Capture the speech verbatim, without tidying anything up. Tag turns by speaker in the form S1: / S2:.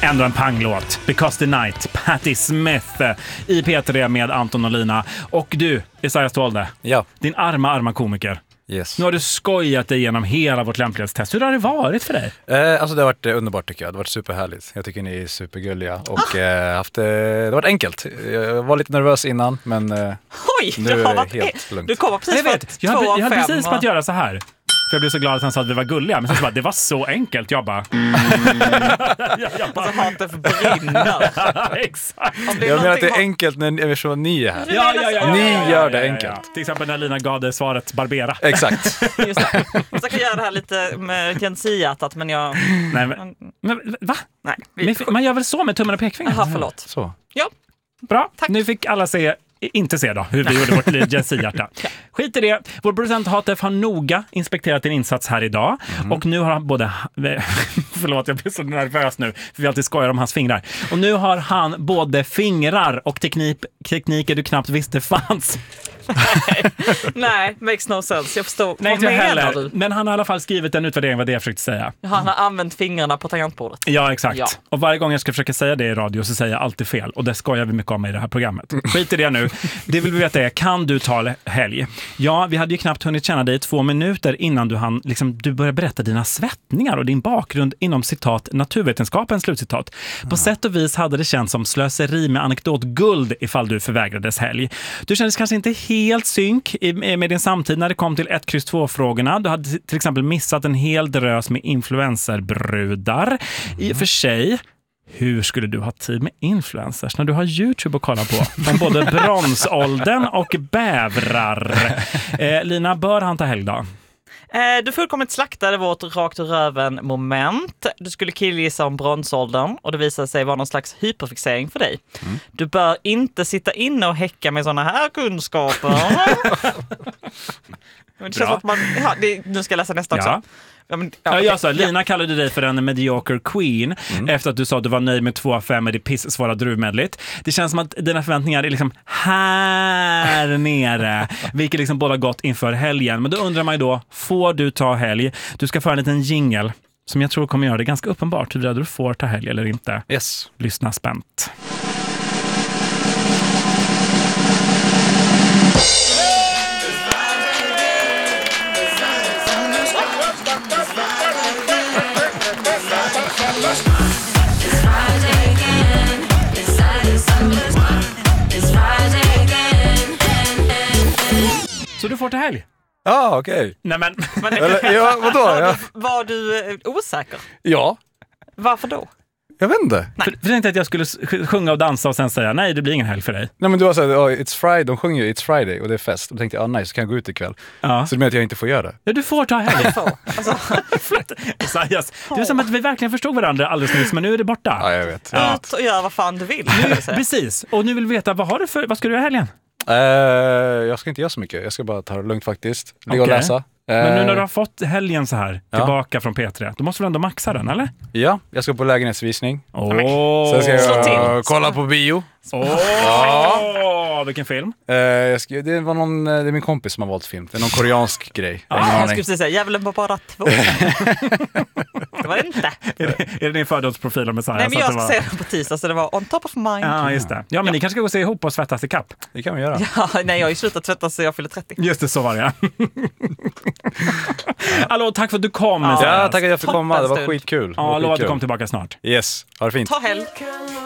S1: Ändå en panglåt. Because the Night, Patti Smith i P tre med Anton och Lina. Och du, Isaiah Stålde,
S2: ja.
S1: din arma, arma komiker.
S2: Yes.
S1: Nu har du skojat dig igenom hela vårt lämplighetstest. Hur har det varit för dig?
S2: Eh, alltså det har varit eh, underbart tycker jag. Det har varit superhärligt. Jag tycker ni är supergulliga. Och eh, haft, eh, det har varit enkelt. Jag var lite nervös innan, men eh,
S3: Oj,
S2: nu är det
S3: varit,
S2: helt lugnt.
S3: Du kommer precis
S1: Jag vet,
S3: två
S1: jag höll, jag höll
S3: fem
S1: precis på att göra så här. För jag blev så glad att han sa att vi var gulliga. Men sen så bara, det var så enkelt. Jag bara... Mm. jag, jag bara...
S3: Alltså hatet brinner.
S1: Exakt.
S2: Jag menar att det är enkelt när jag förstår ni är här.
S1: Ja, ja, ja,
S2: Ni
S1: ja, ja,
S2: gör
S1: ja,
S2: det
S1: ja, ja.
S2: enkelt.
S1: Till exempel när Lina gav dig svaret Barbera.
S2: Exakt.
S3: Just det. Jag ska göra det här lite med Gen Z-hjärtat, men jag...
S1: Nej, men, men va?
S3: Nej, vi...
S1: Men, man gör väl så med tummen och pekfingret?
S3: Jaha, förlåt.
S2: Så.
S3: Ja.
S1: Bra,
S3: Tack.
S1: nu fick alla se, inte se då, hur vi gjorde vårt lilla Gen Z-hjärta. Skit i det. Vår producent Hatef har noga inspekterat din insats här idag. Mm. Och nu har han både... Förlåt, jag blir så nervös nu. För vi alltid skojar om hans fingrar. Och nu har han både fingrar och teknik, tekniker du knappt visste fanns.
S3: Nej, nej, makes no sense. Jag förstår.
S1: Nej,
S3: vad
S1: inte
S3: menar
S1: heller.
S3: du?
S1: Men han har i alla fall skrivit en utvärdering vad det jag försökte säga.
S3: Han har använt fingrarna på tangentbordet.
S1: Ja, exakt.
S3: Ja.
S1: Och varje gång jag ska försöka säga det i radio så säger jag alltid fel. Och det skojar vi mycket om i det här programmet. Skit i det nu. Det vill vi veta är, kan du ta helg? Ja, vi hade ju knappt hunnit känna dig i två minuter innan du hann, liksom, du började berätta dina svettningar och din bakgrund inom citat naturvetenskapen, slutcitat. På mm. sätt och vis hade det känts som slöseri med anekdotguld ifall du förvägrades helg. Du kändes kanske inte helt synk med din samtid när det kom till ett kryss två-frågorna. Du hade till exempel missat en hel drös med influencerbrudar. Mm. I och för sig, hur skulle du ha tid med influencers när du har YouTube att kolla på? Om både bronsåldern och bävrar. Eh, Lina, bör han ta helgdag?
S3: Du fullkomligt slaktade vårt rakt ur röven moment. Du skulle killgissa om bronsåldern och det visade sig vara någon slags hyperfixering för dig. Mm. Du bör inte sitta inne och häcka med såna här kunskaper. Men det känns att man, ja, det, nu ska jag läsa nästa också.
S1: Ja.
S3: Ja, men,
S1: ja,
S3: okay.
S1: jag sa, Lina ja. kallade dig för en mediocre queen mm. efter att du sa att du var nöjd med två av fem med det pissvåra druvmedlet. Det känns som att dina förväntningar är liksom här nere, vilket liksom båda gott inför helgen. Men då undrar man ju då, får du ta helg? Du ska få en liten jingle som jag tror kommer göra det ganska uppenbart huruvida du får ta helg eller inte.
S2: Yes.
S1: Lyssna spänt. Så du får ta helg?
S2: Ja, ah, okej. Okay.
S1: Nej men...
S2: Eller, ja, vadå?
S3: Var,
S2: Ja.
S3: du, var du eh, osäker?
S2: Ja.
S3: Varför då?
S2: Jag vet inte.
S1: För, för jag tänkte att jag skulle sjunga och dansa och sen säga nej, det blir ingen helg för dig.
S2: Nej, men du har sagt, oh, it's Friday. De sjunger ju It's Friday och det är fest. Och då tänkte jag, ah, nice, så kan jag gå ut ikväll. Ja. Så det menar att jag inte får göra det.
S1: Ja, du får ta helg.
S3: Jag får. Alltså.
S1: Isaias, det är som att vi verkligen förstod varandra alldeles nyss, men nu är det borta.
S2: Ja, jag vet.
S3: Ja. Ut och gör vad fan du vill.
S1: Nu, precis. Och nu vill vi veta, vad har du för, vad ska du göra helgen?
S2: Uh, jag ska inte göra så mycket. Jag ska bara ta det lugnt faktiskt. Ligga
S1: okay.
S2: och läsa.
S1: Men nu när du har fått helgen så här tillbaka ja. från P tre, då måste du ändå maxa den, eller?
S2: Ja, jag ska på lägenhetsvisning.
S1: Åh! Oh.
S2: Sen ska jag kolla på bio.
S1: Åh! Oh. Ja. Vilken film?
S2: Uh, jag ska, det var någon, det är min kompis som har valt film. Det är någon koreansk grej.
S3: Ah, jag, jag skulle säga, djävulen var bara två. Det var det inte.
S1: Är det, är det din fördomsprofil om Messiah?
S3: Nej, men jag ska
S1: var...
S3: se den på tisdag, så det var on top of mind.
S1: Ja, just det. Ja, men ja. ni kanske ska gå och se ihop och svettas i kapp.
S2: Det kan vi göra.
S3: Ja, nej, jag har ju slutat svettas så jag fyller trettio.
S1: Just det, så var det. Hallå, tack för att du kom.
S2: Ja, tack att jag fick komma. Det var skitkul.
S1: Ja, lova att du kom tillbaka snart.
S2: Yes, ha det fint.
S3: Ta helg.